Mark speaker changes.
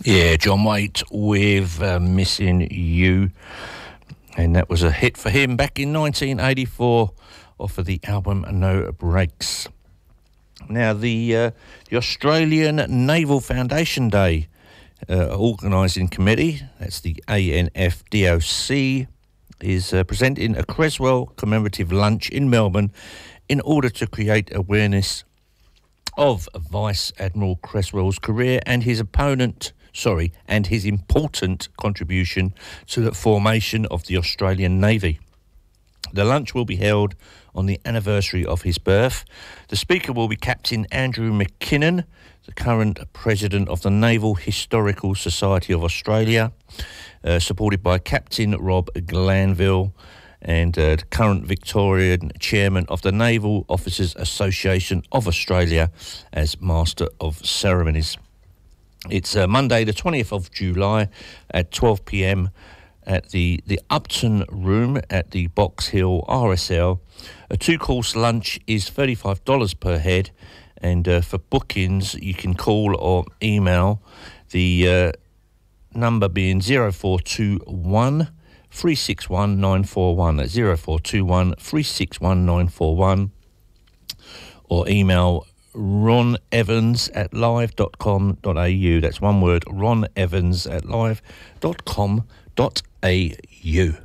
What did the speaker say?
Speaker 1: Yeah, John Waite with Missing You. And that was a hit for him back in 1984 off of the album No Breaks. Now, the Australian Naval Foundation Day organising committee, that's the ANFDOC, is presenting a Creswell commemorative lunch in Melbourne in order to create awareness of Vice Admiral Creswell's career and his important contribution to the formation of the Australian Navy. The lunch will be held on the anniversary of his birth. The speaker will be Captain Andrew McKinnon, the current president of the Naval Historical Society of Australia, supported by Captain Rob Glanville, and the current Victorian chairman of the Naval Officers Association of Australia as Master of Ceremonies. It's Monday the 20th of July at 12 p.m. at the Upton Room at the Box Hill RSL. A two-course lunch is $35 per head, and for bookings you can call or email the number being 0421 361 941. That's 0421 361 941, or email ronevans@live.com.au. That's one word, ronevans@live.com.au.